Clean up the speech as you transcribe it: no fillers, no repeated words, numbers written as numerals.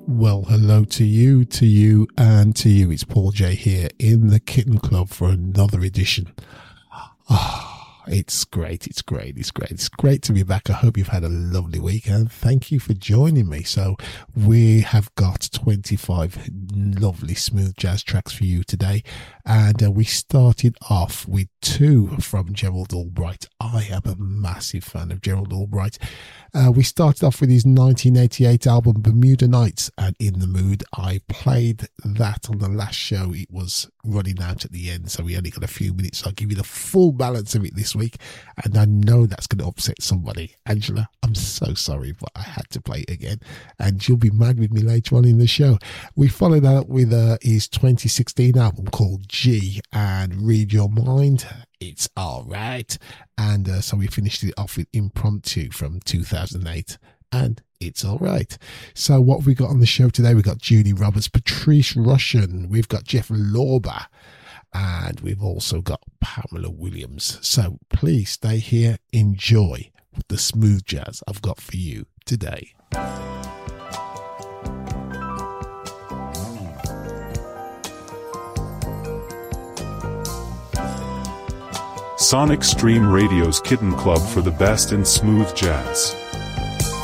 Well, hello to you, and to you. It's Paul J here in the Kitten Club for another edition. It's great. It's great to be back. I hope you've had a lovely week, and thank you for joining me. So we have got 25 lovely smooth jazz tracks for you today, and we started off with two from Gerald Albright. I am a massive fan of Gerald Albright. We started off with his 1988 album Bermuda Nights and In the Mood. I played that on the last show. It was running out at the end, so we only got a few minutes. So I'll give you the full balance of it this week, and I know that's going to upset somebody. Angela, I'm so sorry, but I had to play it again, and you'll be mad with me later on in the show. We followed that up with his 2016 album called G and Read Your Mind. It's all right. And so we finished it off with Impromptu from 2008. And it's all right. So what have we got on the show today? We've got Judy Roberts, Patrice Rushen. We've got Jeff Lorber. And we've also got Pamela Williams. So please stay here. Enjoy the smooth jazz I've got for you today. Sonic Stream Radio's Kitten Club for the best in smooth jazz.